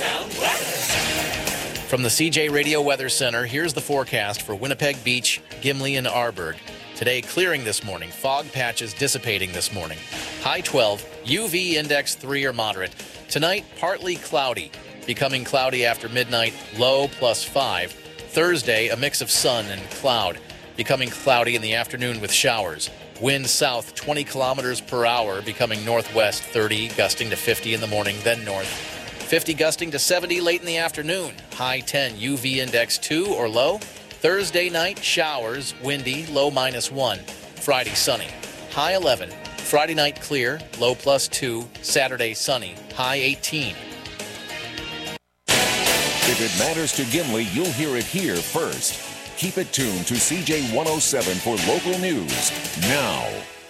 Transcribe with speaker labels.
Speaker 1: Town weather.
Speaker 2: From the CJ Radio Weather Center, here's the forecast for Winnipeg Beach, Gimli, and Arborg. Today, clearing this morning. Fog patches dissipating this morning. High 12, UV index 3 or moderate. Tonight, partly cloudy. Becoming cloudy after midnight, low +5. Thursday, a mix of sun and cloud. Becoming cloudy in the afternoon with showers. Wind south 20 kilometers per hour, becoming northwest 30, gusting to 50 in the morning, then north. 50 gusting to 70 late in the afternoon. High 10, UV index 2 or low. Thursday night, showers, windy, low -1. Friday, sunny. High 11. Friday night, clear, low +2. Saturday, sunny, high 18.
Speaker 3: If it matters to Gimli, you'll hear it here first. Keep it tuned to CJ 107 for local news now.